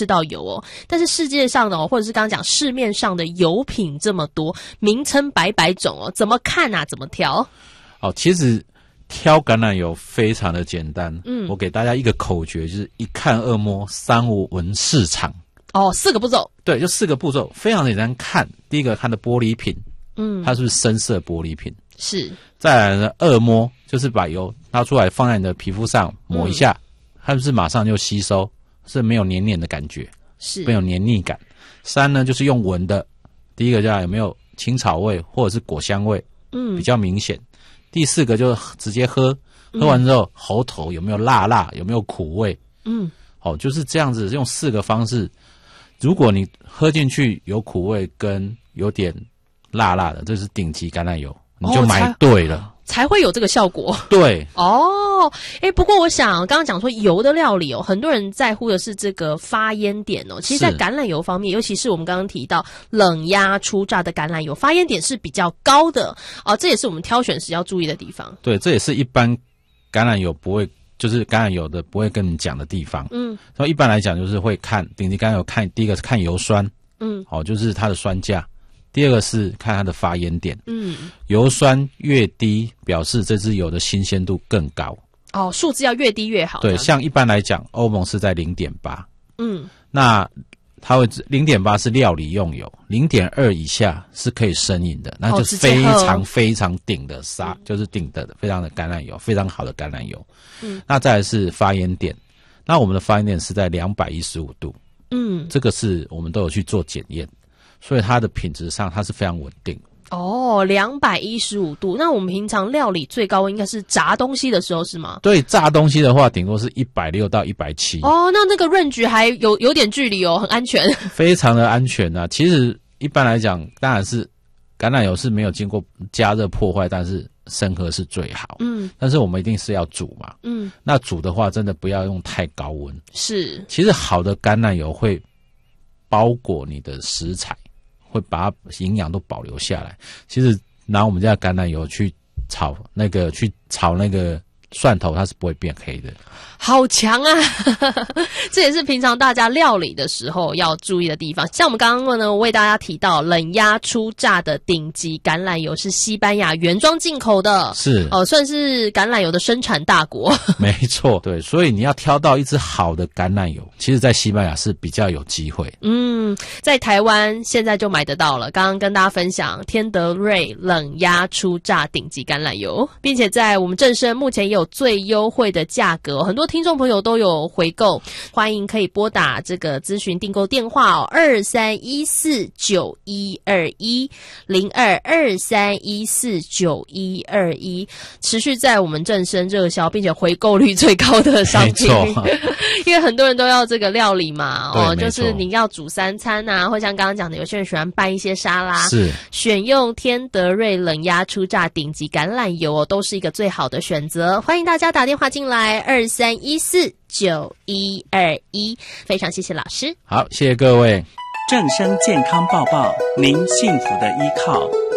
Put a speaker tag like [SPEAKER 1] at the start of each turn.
[SPEAKER 1] 吃到油哦。但是世界上的或者是刚刚讲市面上的油品这么多，名称百百种哦，怎么看啊？怎么挑？
[SPEAKER 2] 其实挑橄榄油非常的简单。我给大家一个口诀，就是一看二摸三闻四尝。
[SPEAKER 1] 4个步骤。对，
[SPEAKER 2] 就4个步骤，非常简单。看第一个，看的玻璃瓶，它是不是深色玻璃瓶？是。再来呢，二摸，就是把油拿出来放在你的皮肤上抹一下，它是不是马上就吸收，是没有黏黏的感觉，是没有黏腻感。3呢，就是用闻的，第一个叫有没有青草味或者是果香味，比较明显。第4个就是直接喝，喝完之后喉头有没有辣，有没有苦味，就是这样子，用4个方式。如果你喝进去有苦味跟有点辣的，这是顶级橄榄油，你就买对了，
[SPEAKER 1] 才会有这个效果。
[SPEAKER 2] 对。
[SPEAKER 1] 不过我想刚刚讲说油的料理很多人在乎的是这个发烟点其实在橄榄油方面，尤其是我们刚刚提到冷压初榨的橄榄油，发烟点是比较高的这也是我们挑选时要注意的地方。对，
[SPEAKER 2] 这也是一般橄榄油不会，就是橄榄油的不会跟你讲的地方。所以一般来讲就是会看顶级橄榄油，看第一个是看油酸，就是它的酸价。第二个是看它的发烟点，油酸越低，表示这支油的新鲜度更高。
[SPEAKER 1] 数字要越低越好。
[SPEAKER 2] 对，像一般来讲，欧盟是在 0.8，那它会 0.8 是料理用油，0.2 以下是可以生饮的，那就是非常非常顶的就是顶的非常的橄榄油，非常好的橄榄油。那再来是发烟点，那我们的发烟点是在215度，这个是我们都有去做检验，所以它的品质上它是非常稳定。
[SPEAKER 1] 215度，那我们平常料理最高温应该是炸东西的时候是吗？
[SPEAKER 2] 对，炸东西的话顶多是160到170。
[SPEAKER 1] 那个range还有点距离很安全。非
[SPEAKER 2] 常的安全啊。其实一般来讲，当然是橄榄油是没有经过加热破坏，但是生喝是最好。但是我们一定是要煮嘛。那煮的话真的不要用太高温。是。其实好的橄榄油会包裹你的食材，会把它营养都保留下来。其实拿我们家的橄榄油去炒那个蒜头，它是不会变黑的。好强啊
[SPEAKER 1] 这也是平常大家料理的时候要注意的地方。像我们刚刚呢，为大家提到冷压初榨的顶级橄榄油是西班牙原装进口的，是算是橄榄油的生产大国。
[SPEAKER 2] 没错，对，所以你要挑到一支好的橄榄油，其实在西班牙是比较有机会。
[SPEAKER 1] 在台湾现在就买得到了，刚刚跟大家分享天德瑞冷压初榨顶级橄榄油，并且在我们正声目前也有最优惠的价格，很多听众朋友都有回购，欢迎可以拨打这个咨询订购电话23149121 0223149121，持续在我们正声热销，并且回购率最高的商品。没错因为很多人都要这个料理嘛，就是你要煮3餐啊，或像刚刚讲的，有些人喜欢拌一些沙拉，是选用天德瑞冷压初榨顶级橄榄油都是一个最好的选择。欢迎大家打电话进来23149121，非常谢谢老师。
[SPEAKER 2] 好，谢谢各位。
[SPEAKER 3] 正声健康报报，您幸福的依靠。